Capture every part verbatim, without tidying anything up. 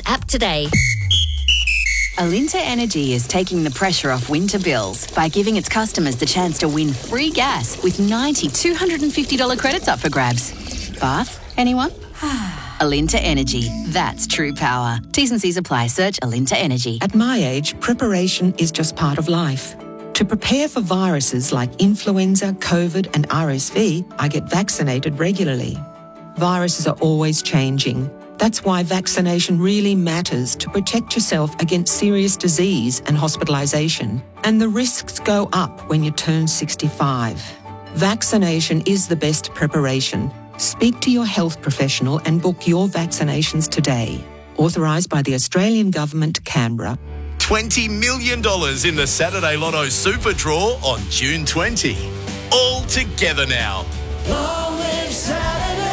app today. Alinta Energy is taking the pressure off winter bills by giving its customers the chance to win free gas with ninety two hundred fifty dollars credits up for grabs. Bath? Anyone? Alinta Energy. That's true power. T's and C's apply. Search Alinta Energy. At my age, preparation is just part of life. To prepare for viruses like influenza, COVID and R S V, I get vaccinated regularly. Viruses are always changing. That's why vaccination really matters to protect yourself against serious disease and hospitalisation. And the risks go up when you turn sixty-five. Vaccination is the best preparation. Speak to your health professional and book your vaccinations today. Authorised by the Australian Government, Canberra. twenty million dollars in the Saturday Lotto Super Draw on June twentieth. All together now. Long live Saturday.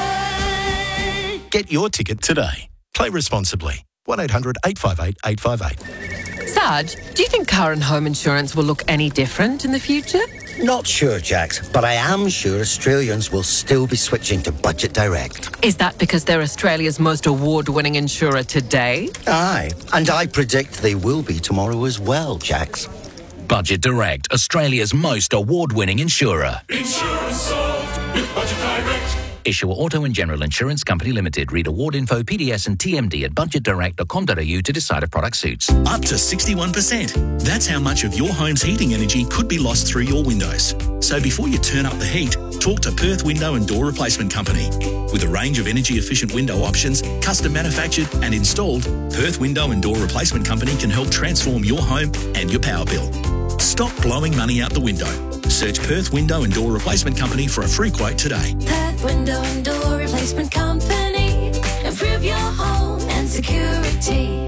Get your ticket today. Play responsibly. one eight hundred eight five eight eight five eight. Sarge, do you think car and home insurance will look any different in the future? Not sure, Jax, but I am sure Australians will still be switching to Budget Direct. Is that because they're Australia's most award-winning insurer today? Aye, and I predict they will be tomorrow as well, Jax. Budget Direct, Australia's most award-winning insurer. Insurance solved with Budget Direct. Issuer Auto and General Insurance Company Limited. Read award info, P D S and T M D at budget direct dot com dot a u to decide if product suits. Up to sixty-one percent. That's how much of your home's heating energy could be lost through your windows. So before you turn up the heat, talk to Perth Window and Door Replacement Company. With a range of energy-efficient window options, custom manufactured and installed, Perth Window and Door Replacement Company can help transform your home and your power bill. Stop blowing money out the window. Search Perth Window and Door Replacement Company for a free quote today. Perth Window and Door Replacement Company. Improve your home and security.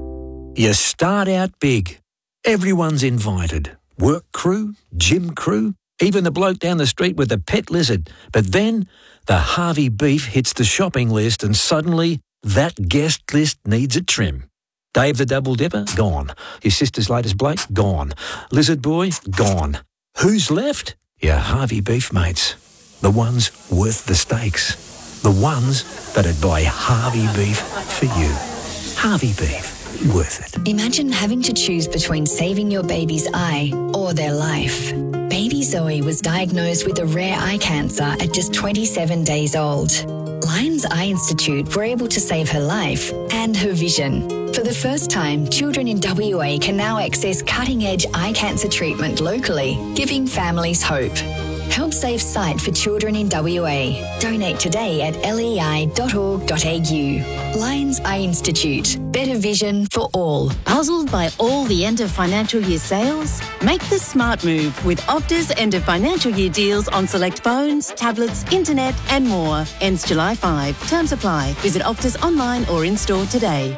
You start out big. Everyone's invited. Work crew, gym crew, even the bloke down the street with the pet lizard. But then the Harvey beef hits the shopping list and suddenly that guest list needs a trim. Dave the Double Dipper, gone. Your sister's latest Blake, gone. Lizard Boy, gone. Who's left? Your Harvey beef mates. The ones worth the stakes. The ones that'd buy Harvey beef for you. Harvey beef, worth it. Imagine having to choose between saving your baby's eye or their life. Baby Zoe was diagnosed with a rare eye cancer at just twenty-seven days old. Lions Eye Institute were able to save her life and her vision. For the first time, children in W A can now access cutting-edge eye cancer treatment locally, giving families hope. Help save sight for children in W A. Donate today at lei dot org dot a u. Lions Eye Institute. Better vision for all. Puzzled by all the end of financial year sales? Make the smart move with Opta's end of financial year deals on select phones, tablets, internet and more. Ends July fifth. Terms apply. Visit Optus online or in-store today.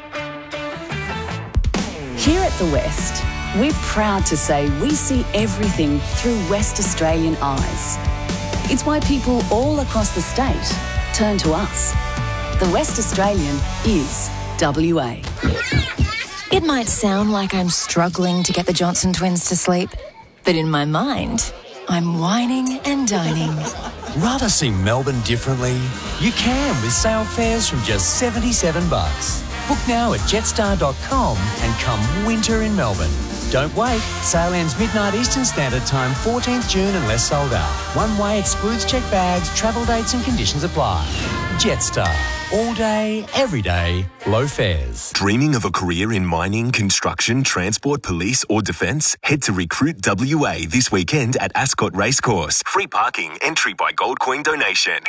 Here at The West, we're proud to say we see everything through West Australian eyes. It's why people all across the state turn to us. The West Australian is W A. It might sound like I'm struggling to get the Johnson twins to sleep, but in my mind, I'm whining and dining. Rather see Melbourne differently? You can with sale fares from just seventy-seven bucks. Book now at jetstar dot com and come winter in Melbourne. Don't wait. Sale ends midnight Eastern Standard Time, fourteenth June unless sold out. One way excludes check bags, travel dates and conditions apply. Jetstar. All day, every day, low fares. Dreaming of a career in mining, construction, transport, police or defence? Head to Recruit W A this weekend at Ascot Racecourse. Free parking, entry by gold coin donation.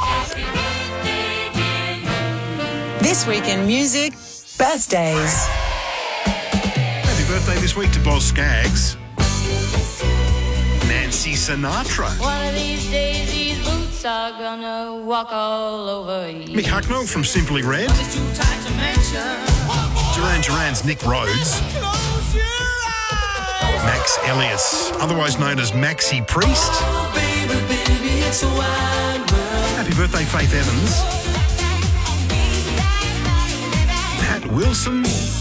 This week in music, birthdays. Happy birthday this week to Boz Scaggs. Nancy Sinatra. One of these days these boots are gonna walk all over you. Mick Hucknall from Simply Red. Duran Duran's Nick Rhodes. Max Elias, otherwise known as Maxi Priest. Happy birthday, Faith Evans. Pat Wilson.